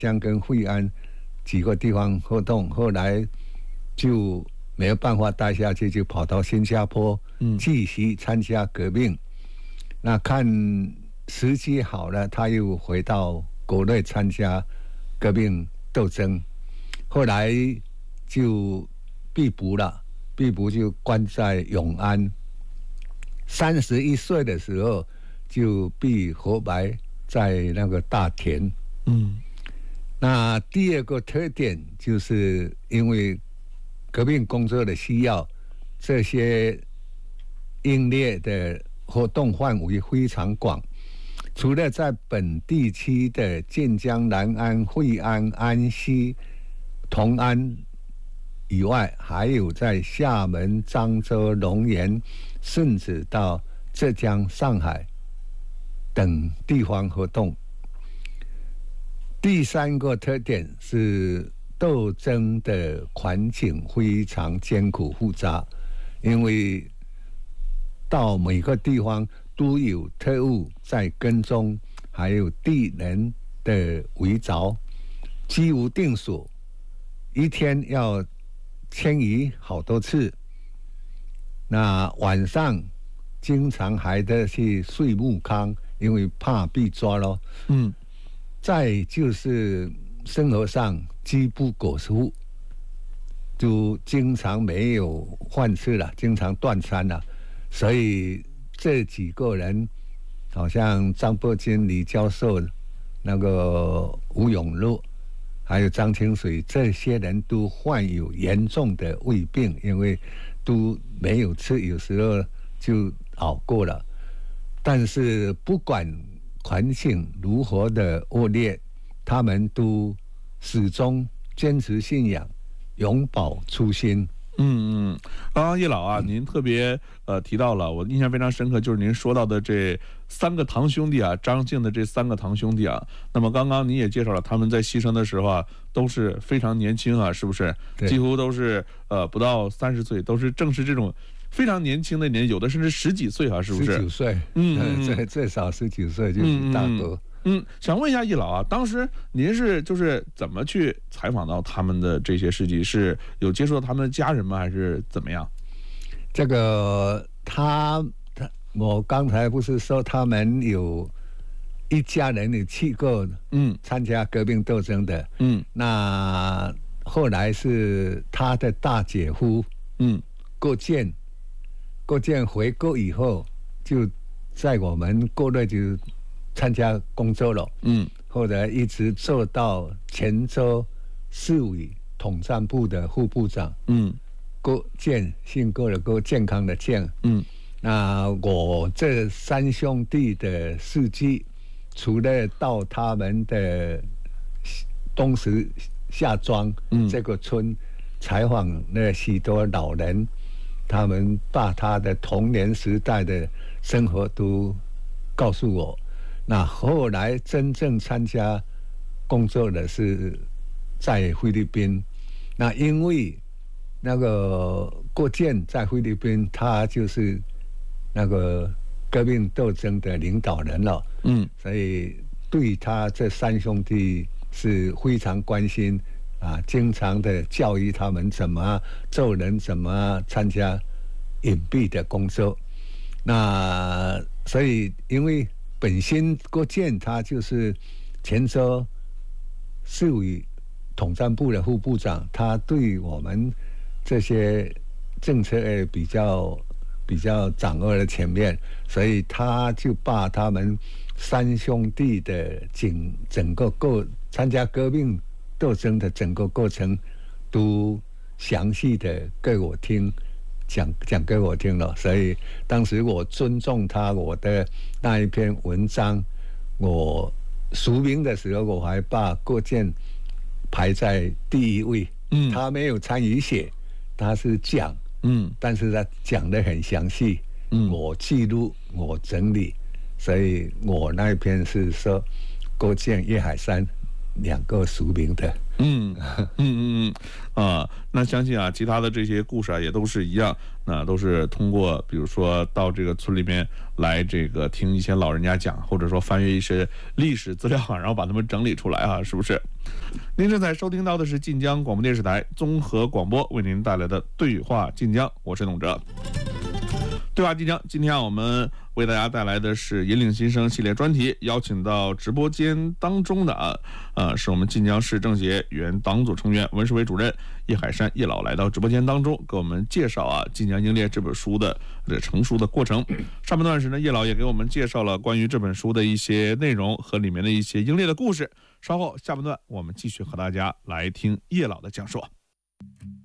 江跟惠安几个地方活动，后来就没有办法待下去，就跑到新加坡继续参加革命。那看时机好了，他又回到国内参加革命斗争，后来就被捕了，被捕就关在永安。31岁的时候就被活埋在那个大田。那第二个特点就是因为革命工作的需要，这些英烈的活动范围非常广，除了在本地区的建江、南安、惠安、安溪、同安以外，还有在厦门、漳州、龙岩，甚至到浙江、上海等地方活动。第三个特点是斗争的环境非常艰苦复杂，因为到每个地方都有特务在跟踪，还有敌人的围剿，居无定所，一天要迁移好多次。那晚上经常还得去睡木糠，因为怕被抓咯。再就是生活上饥不果腹，就经常没有饭吃了，经常断餐了。所以这几个人，好像张伯钧、李教授、那个吴永乐，还有张清水，这些人都患有严重的胃病，因为都没有吃，有时候就熬过了。但是不管环境如何的恶劣，他们都始终坚持信仰，永葆初心。 刚刚叶老啊，您特别提到了，我印象非常深刻，就是您说到的这3个堂兄弟啊，张姓的这3个堂兄弟啊。那么刚刚您也介绍了，他们在牺牲的时候啊，都是非常年轻啊，是不是？几乎都是不到30岁，都是正是这种非常年轻的年，有的甚至10几岁啊，是不是 ？19岁，最少19岁就是大哥。 想问一下易老啊，当时您是就是怎么去采访到他们的这些事迹？是有接触到他们的家人吗？还是怎么样？ 这个我刚才不是说他们有一家人有7个参加革命斗争的，那后来是他的大姐夫郭建回国以后，就在我们国内就参加工作了，后来一直做到泉州市委统战部的副部长，郭建，姓郭的郭，健康的健，那我这3兄弟的事迹，除了到他们的东石下庄这个村采访了许多老人，他们把他的童年时代的生活都告诉我。那后来真正参加工作的是在菲律宾，那因为那个郭建在菲律宾，他就是那个革命斗争的领导人了，所以对他这3兄弟是非常关心啊，经常的教育他们怎么做人，怎么参加隐蔽的工作。那所以因为本身郭建他就是泉州市委统战部的副部长，他对我们这些政策比较掌握了前面，所以他就把他们3兄弟的整个参加革命斗争的整个过程都详细的给我听，讲给我听了，所以当时我尊重他，我的那一篇文章，我署名的时候，我还把郭建排在第1位。他没有参与写，他是讲，但是他讲得很详细，我记录，我整理，所以我那一篇是说郭建、叶海山 2个署名的。 那相信啊，其他的这些故事啊，也都是一样，那都是通过，比如说到这个村里面来，这个听一些老人家讲，或者说翻阅一些历史资料啊，然后把它们整理出来啊，是不是？您正在收听到的是晋江广播电视台综合广播为您带来的对话晋江，我是董哲。对话晋江，今天我们为大家带来的是引领新生系列专题，邀请到直播间当中的是我们晋江市政协原党组成员、文史委主任叶海山叶老来到直播间当中，给我们介绍《晋江英烈》这本书的成书的过程。上半段时呢，叶老也给我们介绍了关于这本书的一些内容和里面的一些英烈的故事。稍后下半段，我们继续和大家来听叶老的讲述。